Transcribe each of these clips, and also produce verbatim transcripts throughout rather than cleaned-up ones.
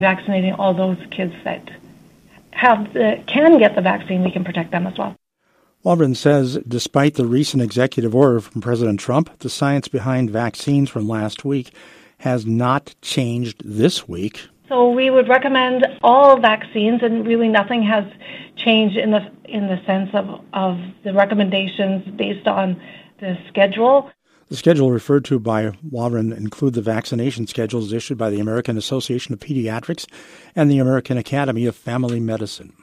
Vaccinating all those kids that have the, can get the vaccine, we can protect them as well. Waldron says despite the recent executive order from President Trump, the science behind vaccines from last week has not changed this week. So we would recommend all vaccines, and really nothing has changed in the in the sense of, of the recommendations based on the schedule. The schedule referred to by Waldron include the vaccination schedules issued by the American Association of Pediatrics and the American Academy of Family Medicine.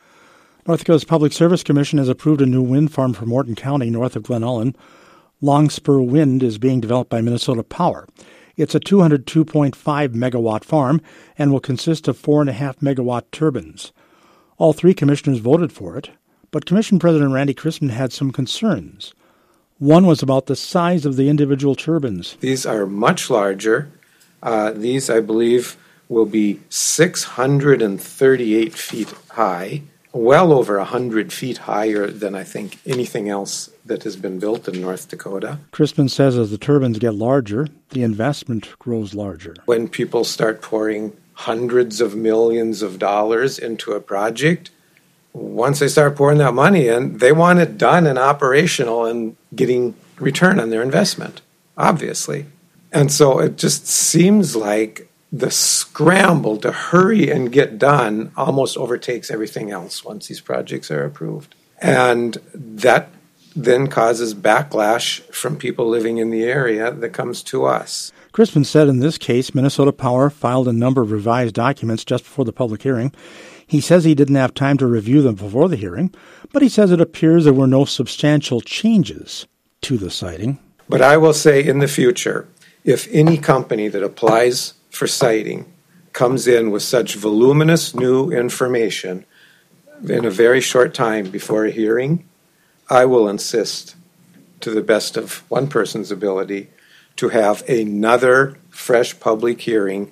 North Dakota's Public Service Commission has approved a new wind farm for Morton County, north of Glen Ullin. Longspur Wind is being developed by Minnesota Power. It's a two hundred two point five megawatt farm and will consist of four point five megawatt turbines. All three commissioners voted for it, but Commission President Randy Crispin had some concerns. One was about the size of the individual turbines. These are much larger. Uh, these, I believe, will be six hundred thirty-eight feet high, well over one hundred feet higher than I think anything else that has been built in North Dakota. Crispin says as the turbines get larger, the investment grows larger. When people start pouring hundreds of millions of dollars into a project, once they start pouring that money in, they want it done and operational and getting return on their investment, obviously. And so it just seems like the scramble to hurry and get done almost overtakes everything else once these projects are approved. And that then causes backlash from people living in the area that comes to us. Crispin said in this case, Minnesota Power filed a number of revised documents just before the public hearing. He says he didn't have time to review them before the hearing, but he says it appears there were no substantial changes to the siting. But I will say in the future, if any company that applies for siting comes in with such voluminous new information in a very short time before a hearing, I will insist, to the best of one person's ability, to have another fresh public hearing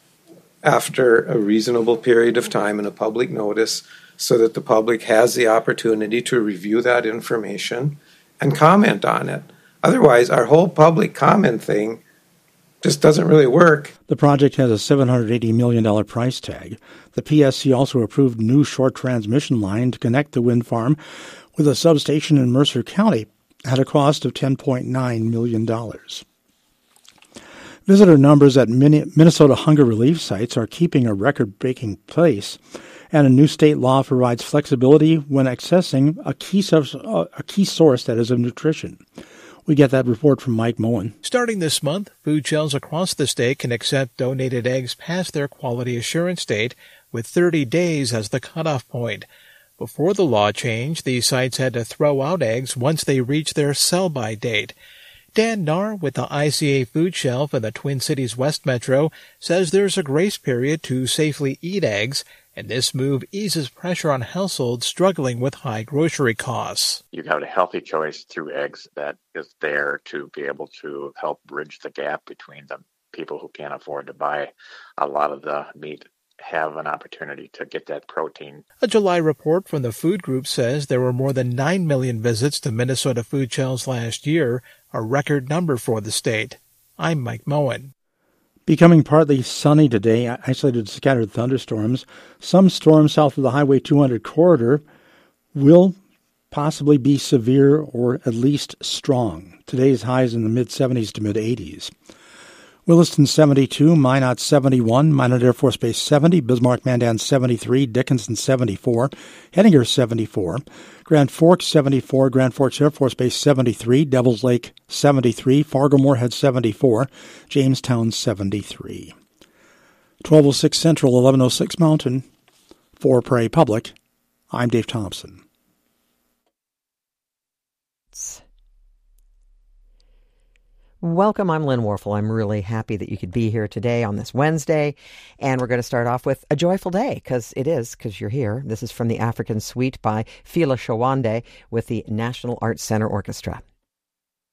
after a reasonable period of time and a public notice so that the public has the opportunity to review that information and comment on it. Otherwise, our whole public comment thing just doesn't really work. The project has a seven hundred eighty million dollars price tag. The P S C also approved new short transmission line to connect the wind farm with a substation in Mercer County at a cost of ten point nine million dollars. Visitor numbers at Minnesota hunger relief sites are keeping a record-breaking pace, and a new state law provides flexibility when accessing a key source, a key source that is of nutrition. We get that report from Mike Moen. Starting this month, food shelves across the state can accept donated eggs past their quality assurance date, with thirty days as the cutoff point. Before the law changed, these sites had to throw out eggs once they reached their sell-by date. Dan Nahr with the I C A Food Shelf in the Twin Cities West Metro says there's a grace period to safely eat eggs, and this move eases pressure on households struggling with high grocery costs. You have a healthy choice through eggs that is there to be able to help bridge the gap between the people who can't afford to buy a lot of the meat have an opportunity to get that protein. A July report from the food group says there were more than nine million visits to Minnesota food shelves last year, a record number for the state. I'm Mike Moen. Becoming partly sunny today, isolated scattered thunderstorms. Some storms south of the Highway two hundred corridor will possibly be severe or at least strong. Today's highs in the mid-seventies to mid-eighties. Williston seventy-two, Minot seventy-one, Minot Air Force Base seventy, Bismarck Mandan seventy-three, Dickinson seventy-four, Hettinger seventy-four, Grand Forks seventy-four, Grand Forks Air Force Base seventy-three, Devils Lake seventy-three, Fargo Moorhead seventy-four, Jamestown seventy-three. twelve oh six Central, eleven oh six Mountain. For Prairie Public, I'm Dave Thompson. Welcome, I'm Lynn Warfel. I'm really happy that you could be here today on this Wednesday, and we're going to start off with a joyful day, because it is, because you're here. This is from the African Suite by Fela Shawande with the National Arts Center Orchestra.